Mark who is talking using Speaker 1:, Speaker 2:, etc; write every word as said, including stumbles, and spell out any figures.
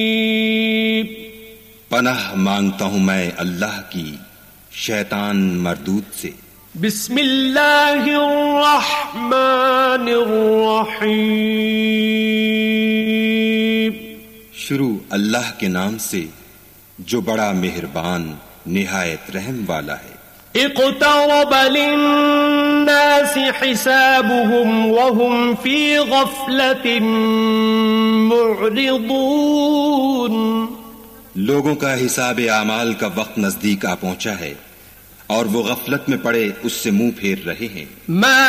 Speaker 1: पनाह मांगता हूं मैं अल्लाह की शैतान मरदूद से।
Speaker 2: बिस्मिल्लाहिर्रहमानिर्रहीम।
Speaker 1: शुरू अल्लाह के नाम से जो बड़ा मेहरबान निहायत रहम वाला है।
Speaker 2: इक़्तरब लिन्नासि हिसाबुहुम वहुम फी गफ़लतिन मुअरिदून।
Speaker 1: लोगों का हिसाब आमाल का वक्त नजदीक आ पहुंचा है और वो गफलत में पड़े उससे मुंह फेर रहे हैं।